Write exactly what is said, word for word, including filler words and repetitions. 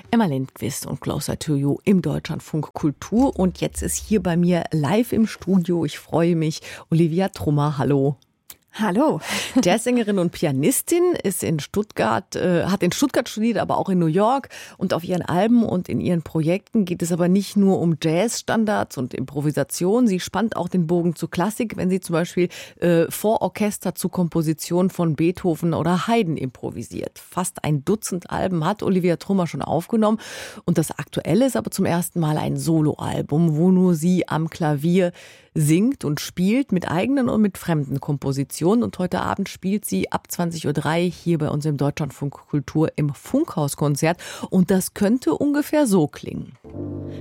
Emma Lindqvist und Closer to You im Deutschlandfunk Kultur. Und jetzt ist hier bei mir live im Studio, ich freue mich, Olivia Trummer. Hallo. Hallo. Jazzsängerin und Pianistin, ist in Stuttgart, äh, hat in Stuttgart studiert, aber auch in New York. Und auf ihren Alben und in ihren Projekten geht es aber nicht nur um Jazzstandards und Improvisation. Sie spannt auch den Bogen zur Klassik, wenn sie zum Beispiel äh, vor Orchester zu Kompositionen von Beethoven oder Haydn improvisiert. Fast ein Dutzend Alben hat Olivia Trummer schon aufgenommen. Und das aktuelle ist aber zum ersten Mal ein Soloalbum, wo nur sie am Klavier singt und spielt mit eigenen und mit fremden Kompositionen. Und heute Abend spielt sie ab zwanzig Uhr drei hier bei uns im Deutschlandfunk Kultur im Funkhauskonzert. Und das könnte ungefähr so klingen.